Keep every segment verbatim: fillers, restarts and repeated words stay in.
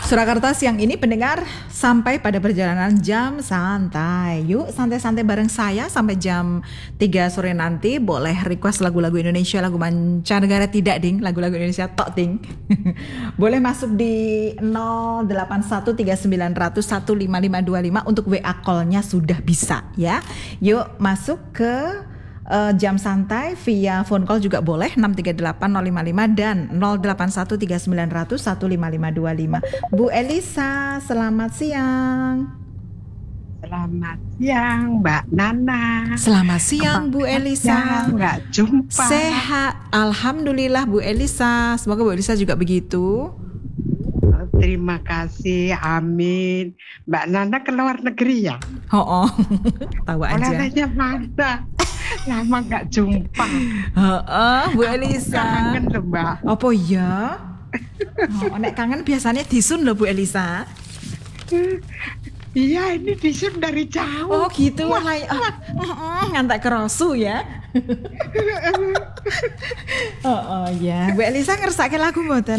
Surakarta siang ini pendengar sampai pada perjalanan jam santai. Yuk santai-santai bareng saya sampai jam tiga sore nanti. Boleh request lagu-lagu Indonesia, lagu mancanegara tidak ding, lagu-lagu Indonesia tok ding. Boleh masuk di nol delapan satu tiga sembilan nol nol satu lima lima dua lima untuk W A call-nya sudah bisa ya. Yuk masuk ke Uh, jam santai via phone call juga boleh enam tiga delapan nol lima lima dan nol delapan satu tiga sembilan nol nol satu lima lima dua lima. Bu Elisa, selamat siang. Selamat siang Mbak Nana. Selamat siang Bu Elisa. Nggak jumpa. Sehat, alhamdulillah Bu Elisa. Semoga Bu Elisa juga begitu. Terima kasih, amin. Mbak Nana ke luar negeri ya? Oh, oh. Tahu aja. Oleh-olehnya mana? Lama nggak jumpa. Heeh, Bu Elisa. Kangen loh Mbak. Apa ya? Oh, nek kangen biasanya disun loh Bu Elisa. Iya, ini disun dari jauh. Oh gitu, wah, wah, oh, uh, uh, ngantek kerosu ya. Oh, oh ya, Bu Elisa ngersake lagu mboten?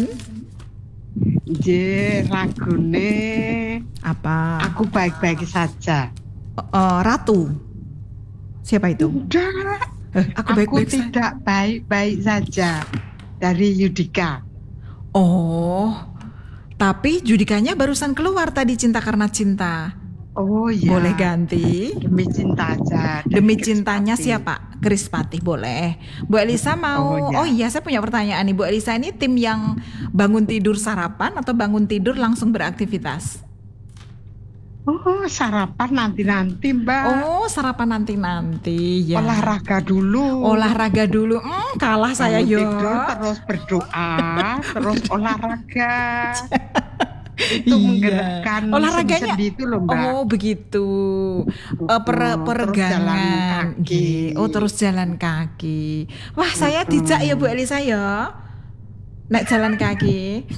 Nggih, lagune apa? Aku baik-baik saja. Uh, Ratu. Siapa itu? Udah. Eh, aku baik-baik saja. Tidak baik-baik saja. Dari Yudika. Oh. Tapi Judikanya barusan keluar tadi, Cinta Karena Cinta. Oh iya. Boleh ganti. Demi cinta aja. Demi cintanya siapa? Krispatih boleh. Bu Elisa mau. Oh, iya. Oh iya, saya punya pertanyaan nih. Bu Elisa ini tim yang bangun tidur sarapan atau bangun tidur langsung beraktivitas? Oh, sarapan nanti-nanti Mbak. Oh, sarapan nanti-nanti ya. Olahraga dulu. Olahraga dulu. Hmm, kalah bangun saya yo. Tidur terus berdoa, terus olahraga. Itu iya. menggerakkan olahraganya sendi itu loh Mbak. Oh begitu. Uh, per peregangan. Terus oh terus jalan kaki. Wah hmm. saya dijak ya Bu Elisa ya. Nek jalan kaki.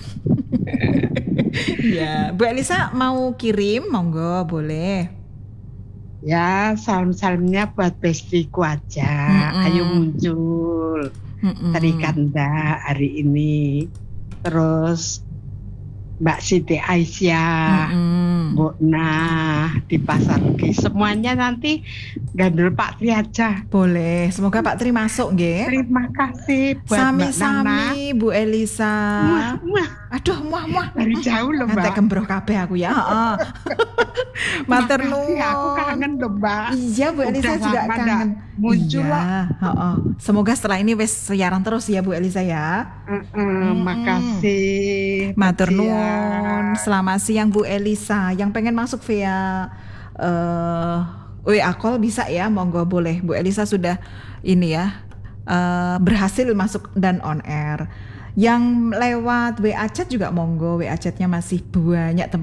Ya, Bu Elisa mau kirim, monggo boleh. Ya, salam-salamnya buat bestiku aja. Mm-mm. Ayo muncul. Mm-mm. Terikanda hari ini. Terus Mbak Siti Aisyah, Bu Nah di Pasar Ugi. Semuanya nanti gandul Pak Tri aja. Boleh. Semoga Pak Tri masuk nggih. Terima kasih buat Sami-sami Bu Elisa. Muah, muah. Aduh, muah muah. Dari jauh loh Mbak. Nanti kembroh kabeh aku ya. Heeh. Matur nuwun. Aku kangen loh Mbak. Iya Bu Elisa udah juga kangen. Muncul iya, heeh. Semoga setelah ini wis siaran terus ya Bu Elisa ya. Uh-uh, hmm. Makasih. Matur nuwun. Selamat siang Bu Elisa. Yang pengen masuk via uh, W A call bisa ya, monggo boleh. Bu Elisa sudah ini ya uh, berhasil masuk dan on air. Yang lewat W A chat juga monggo, W A chatnya masih banyak teman.